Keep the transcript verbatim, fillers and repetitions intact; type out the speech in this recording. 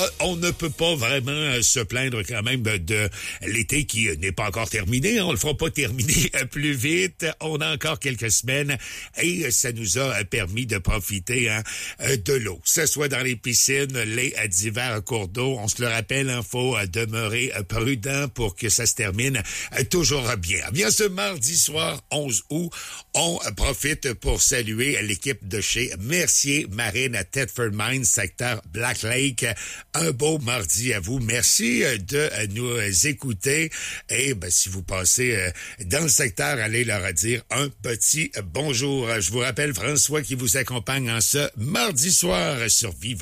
On ne peut pas vraiment se plaindre quand même de l'été qui n'est pas encore terminé. On le fera pas terminer plus vite. On a encore quelques semaines et ça nous a permis de profiter hein, de l'eau. Que ce soit dans les piscines, les divers cours d'eau. On se le rappelle, il faut demeurer prudent pour que ça se termine toujours bien. Bien ce mardi soir, onze août, on profite pour saluer l'équipe de chez Mercier Marine à Thetford Mines, secteur Black Lake. Un beau mardi à vous. Merci de nous écouter. Et ben, si vous passez dans le secteur, allez leur dire un petit bonjour. Je vous rappelle François qui vous accompagne en ce mardi soir sur Vivant.